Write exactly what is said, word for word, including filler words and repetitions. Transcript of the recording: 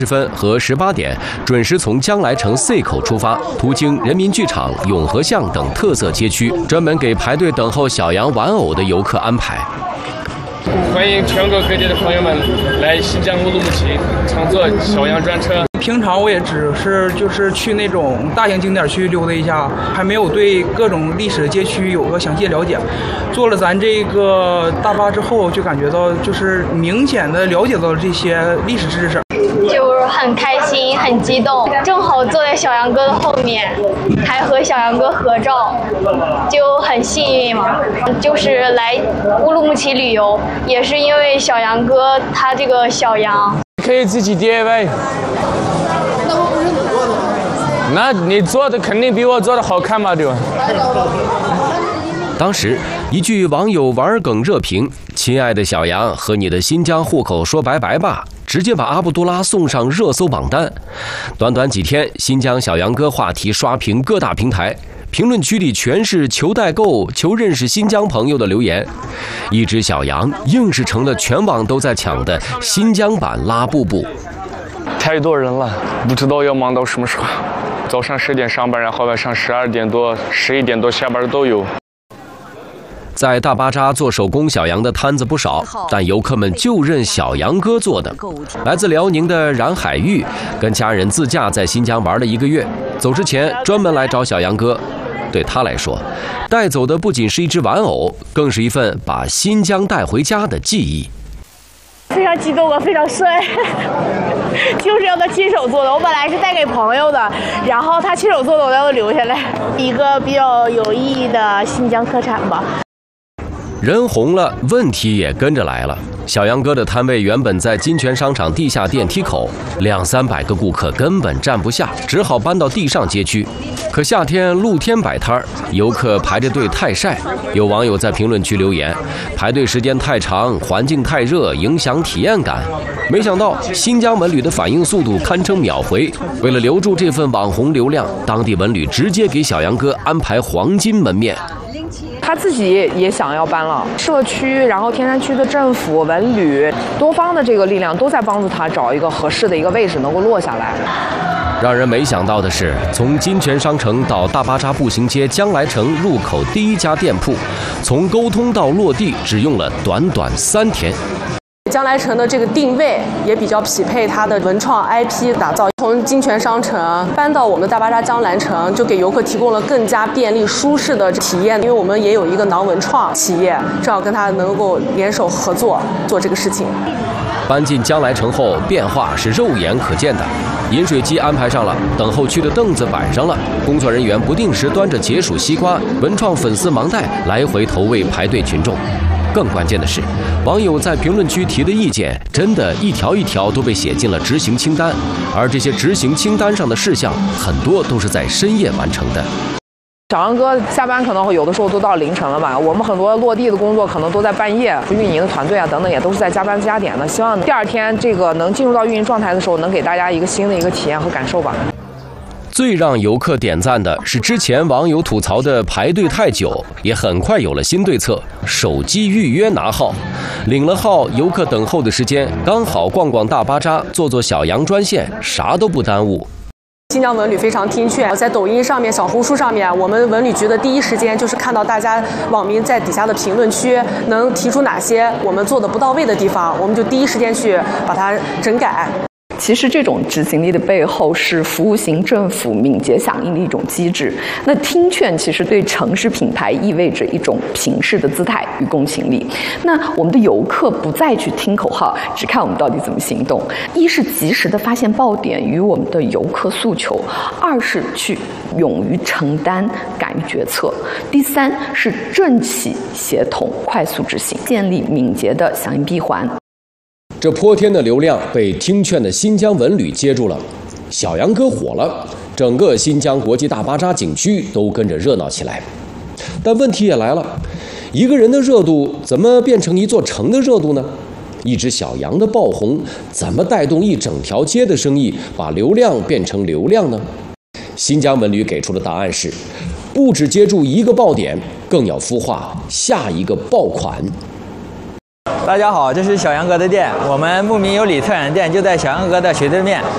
十分和十八点准时从将来城 C 口出发，途经人民剧场、永和巷等特色街区，专门给排队等候小羊玩偶的游客安排。 欢迎全国各地的朋友们来新疆乌鲁木齐乘坐小羊专车。 平常我也只是就是去那种大型景点区溜达一下，还没有对各种历史街区有个详细的了解。坐了咱这个大巴之后，就感觉到就是明显的了解到这些历史知识。 就是很开心，很激动，正好坐在小杨哥的后面，还和小杨哥合照，就很幸运嘛。就是来乌鲁木齐旅游，也是因为小杨哥他这个小羊可以自己 D I Y。那我不是你做的？那你做的肯定比我做的好看嘛，对吧？ 当时，一句网友玩梗热评：“亲爱的小羊，和你的新疆户口说拜拜吧！”直接把阿卜杜拉送上热搜榜单。短短几天，新疆小羊哥话题刷屏各大平台，评论区里全是求代购、求认识新疆朋友的留言。一只小羊硬是成了全网都在抢的新疆版拉布布。 太多人了，不知道要忙到什么时候。早上十点上班，然后晚上十二点多、十一点多下班都有。 在大巴扎做手工小羊的摊子不少，但游客们就认小羊哥做的。来自辽宁的冉海玉跟家人自驾在新疆玩了一个月，走之前专门来找小羊哥。对他来说，带走的不仅是一只玩偶，更是一份把新疆带回家的记忆。 非常激动啊，非常帅，就是要他亲手做的。我本来是带给朋友的，然后他亲手做的，我要留下来，一个比较有意义的新疆特产吧。 人红了，问题也跟着来了。小杨哥的摊位原本在金泉商场地下电梯口，两三百个顾客根本站不下，只好搬到地上街区。可夏天露天摆摊，游客排着队太晒，有网友在评论区留言：排队时间太长，环境太热，影响体验感。没想到新疆文旅的反应速度堪称秒回，为了留住这份网红流量，当地文旅直接给小杨哥安排黄金门面。 他自己也想要搬了，社区，然后天山区的政府、文旅多方的这个力量都在帮助他找一个合适的一个位置能够落下来。 让人没想到的是，从金泉商城到大巴扎步行街将来城入口第一家店铺，从沟通到落地只用了短短三天。 将来城的这个定位也比较匹配它的文创 I P 打造，从金泉商城搬到我们的大巴扎江南城，就给游客提供了更加便利舒适的体验。因为我们也有一个囊文创企业，正好跟他能够联手合作做这个事情。 搬进将来城后，变化是肉眼可见的。饮水机安排上了，等候区的凳子摆上了，工作人员不定时端着解暑西瓜，文创粉丝盲袋来回投喂排队群众。更关键的是，网友在评论区提的意见，真的一条一条都被写进了执行清单，而这些执行清单上的事项，很多都是在深夜完成的。 小杨哥下班可能有的时候都到凌晨了吧，我们很多落地的工作可能都在半夜，运营的团队啊等等也都是在加班加点的。希望第二天这个能进入到运营状态的时候，能给大家一个新的一个体验和感受吧。 最让游客点赞的是之前网友吐槽的排队太久，也很快有了新对策，手机预约拿号。领了号，游客等候的时间刚好逛逛大巴扎，做做小羊专线，啥都不耽误。 新疆文旅非常听劝，在抖音上面、小红书上面，我们文旅局的第一时间就是看到大家网民在底下的评论区能提出哪些我们做的不到位的地方，我们就第一时间去把它整改。 其实这种执行力的背后是服务型政府敏捷响应的一种机制。那听劝其实对城市品牌意味着一种平视的姿态与共情力。那我们的游客不再去听口号，只看我们到底怎么行动。一是及时的发现爆点与我们的游客诉求，二是去勇于承担、敢于决策。第三是政企协同、快速执行，建立敏捷的响应闭环。 这泼天的流量被听劝的新疆文旅接住了，小杨哥火了，整个新疆国际大巴扎景区都跟着热闹起来。但问题也来了，一个人的热度怎么变成一座城的热度呢？一只小羊的爆红怎么带动一整条街的生意，把流量变成流量呢？新疆文旅给出的答案是，不只接住一个爆点，更要孵化下一个爆款。 大家好，这是小杨哥的店，我们牧民有礼特产店就在小杨哥的斜对面。